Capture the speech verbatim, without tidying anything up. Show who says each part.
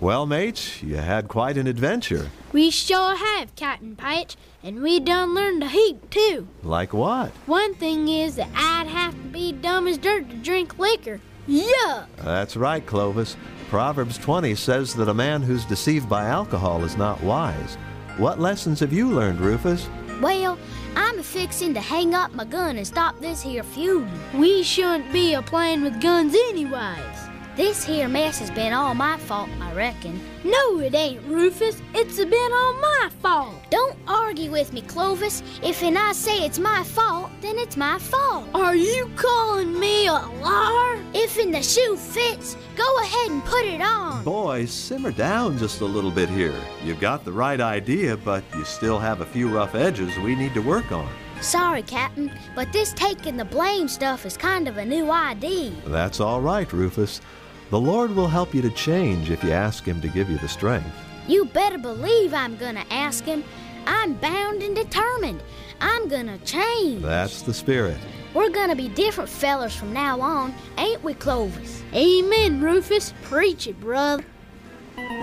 Speaker 1: Well, mates, you had quite an adventure.
Speaker 2: We sure have, Captain Patch, and we done learned a heap, too.
Speaker 1: Like what?
Speaker 2: One thing is that I'd have to be dumb as dirt to drink liquor. Yuck!
Speaker 1: That's right, Clovis. Proverbs twenty says that a man who's deceived by alcohol is not wise. What lessons have you learned, Rufus?
Speaker 3: Well, I'm a-fixin' to hang up my gun and stop this here feuding.
Speaker 2: We shouldn't be a-playing with guns anyways.
Speaker 3: This here mess has been all my fault, I reckon.
Speaker 2: No, it ain't, Rufus. It's been all my fault.
Speaker 3: Don't argue with me, Clovis. If and I say it's my fault, then it's my fault.
Speaker 2: Are you calling me a liar?
Speaker 3: If in the shoe fits, go ahead and put it on.
Speaker 1: Boys, simmer down just a little bit here. You've got the right idea, but you still have a few rough edges we need to work on.
Speaker 3: Sorry, Captain, but this taking the blame stuff is kind of a new idea.
Speaker 1: That's all right, Rufus. The Lord will help you to change if you ask Him to give you the strength.
Speaker 3: You better believe I'm gonna ask Him. I'm bound and determined. I'm gonna change.
Speaker 1: That's the spirit.
Speaker 3: We're gonna be different fellers from now on, ain't we, Clovis?
Speaker 2: Amen, Rufus. Preach it, brother.